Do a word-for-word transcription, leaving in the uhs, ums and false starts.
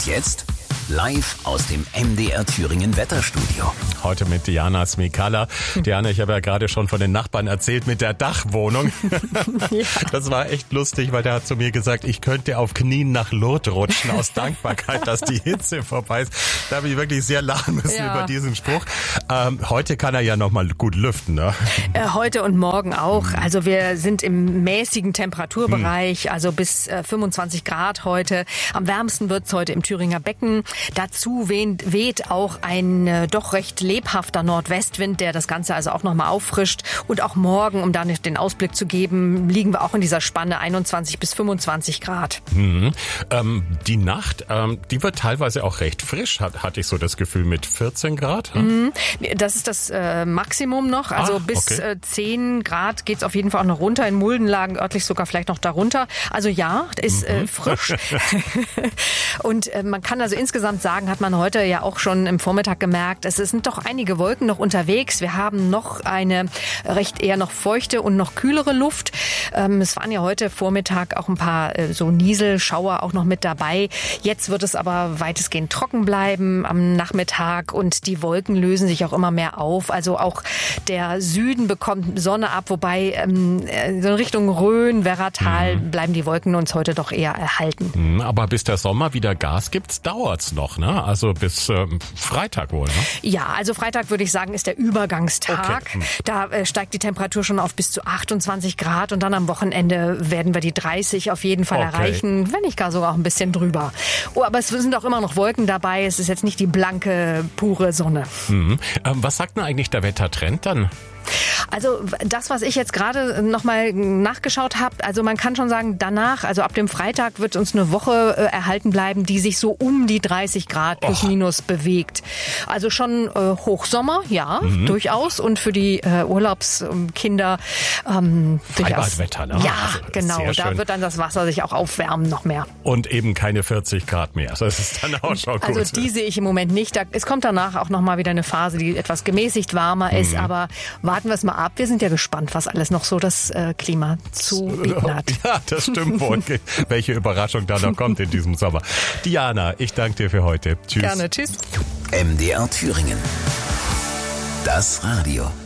Und jetzt live aus dem M D R Thüringen Wetterstudio. Heute mit Diana Smikala. Diana, ich habe ja gerade schon von den Nachbarn erzählt mit der Dachwohnung. Ja. Das war echt lustig, weil der hat zu mir gesagt, ich könnte auf Knien nach Lourdes rutschen aus Dankbarkeit, dass die Hitze vorbei ist. Da habe ich wirklich sehr lachen müssen ja. über diesen Spruch. Ähm, heute kann er ja noch mal gut lüften, ne? Äh, heute und morgen auch. Also wir sind im mäßigen Temperaturbereich, hm. also bis äh, fünfundzwanzig Grad heute. Am wärmsten wird es heute im Thüringer Becken. Dazu weht, weht auch ein äh, doch recht lebhafter Nordwestwind, der das Ganze also auch nochmal auffrischt. Und auch morgen, um da nicht den Ausblick zu geben, liegen wir auch in dieser Spanne einundzwanzig bis fünfundzwanzig Grad. Mhm. Ähm, die Nacht, ähm, die wird teilweise auch recht frisch, hat, hatte ich so das Gefühl, mit vierzehn Grad. Hm? Mhm. Das ist das äh, Maximum noch. Also ah, bis okay. äh, zehn Grad geht's auf jeden Fall auch noch runter. In Mulden lagen örtlich sogar vielleicht noch darunter. Also ja, ist äh, mhm. frisch. Und äh, man kann also insgesamt sagen, hat man heute ja auch schon im Vormittag gemerkt, es sind doch einige Wolken noch unterwegs. Wir haben noch eine recht eher noch feuchte und noch kühlere Luft. Ähm, es waren ja heute Vormittag auch ein paar äh, so Nieselschauer auch noch mit dabei. Jetzt wird es aber weitestgehend trocken bleiben am Nachmittag und die Wolken lösen sich auch immer mehr auf. Also auch der Süden bekommt Sonne ab, wobei ähm, so in Richtung Rhön, Werratal mhm. bleiben die Wolken uns heute doch eher erhalten. Aber bis der Sommer wieder Gas gibt, dauert's noch, ne? Also bis ähm, Freitag wohl, ne? Ja, also Freitag würde ich sagen, ist der Übergangstag. Okay. Hm. Da äh, steigt die Temperatur schon auf bis zu achtundzwanzig Grad und dann am Wochenende werden wir die dreißig auf jeden Fall okay. erreichen, wenn nicht gar sogar auch ein bisschen drüber. Oh, aber es sind auch immer noch Wolken dabei. Es ist jetzt nicht die blanke, pure Sonne. Mhm. Ähm, was sagt denn eigentlich der Wettertrend dann? Also das, was ich jetzt gerade nochmal nachgeschaut habe, also man kann schon sagen, danach, also ab dem Freitag wird uns eine Woche äh, erhalten bleiben, die sich so um die dreißig Grad plus Och. minus bewegt. Also schon äh, Hochsommer, ja, mhm. durchaus. Und für die äh, Urlaubskinder ähm, durchaus. Wetter, ne? Ja, also, genau. Da schön. Wird dann das Wasser sich auch aufwärmen noch mehr. Und eben keine vierzig Grad mehr. Das ist dann auch schon gut. Also die sehe ich im Moment nicht. Da, es kommt danach auch nochmal wieder eine Phase, die etwas gemäßigt warmer mhm. ist, aber warten wir es mal ab. Wir sind ja gespannt, was alles noch so das äh, Klima zu bieten hat. Ja, das stimmt wohl. Welche Überraschung da noch kommt in diesem Sommer. Diana, ich danke dir für heute. Tschüss. Gerne, tschüss. M D R Thüringen. Das Radio.